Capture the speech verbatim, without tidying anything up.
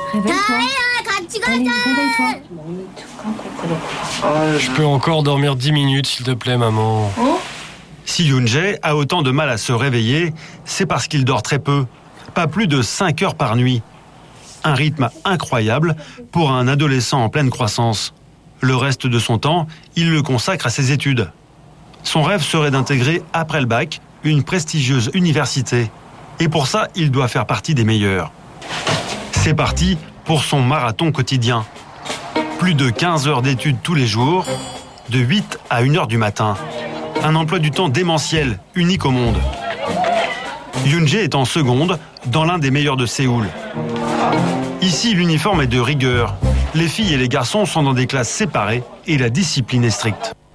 Je peux encore dormir dix minutes, s'il te plaît, maman. Si Yoon-jae a autant de mal à se réveiller, c'est parce qu'il dort très peu. Pas plus de cinq heures par nuit. Un rythme incroyable pour un adolescent en pleine croissance. Le reste de son temps, il le consacre à ses études. Son rêve serait d'intégrer, après le bac, une prestigieuse université. Et pour ça, il doit faire partie des meilleurs. C'est parti pour son marathon quotidien. Plus de quinze heures d'études tous les jours, de huit à une heure du matin. Un emploi du temps démentiel, unique au monde. Yoon-jae est en seconde, dans l'un des meilleurs de Séoul. Ici, l'uniforme est de rigueur. Les filles et les garçons sont dans des classes séparées et la discipline est stricte.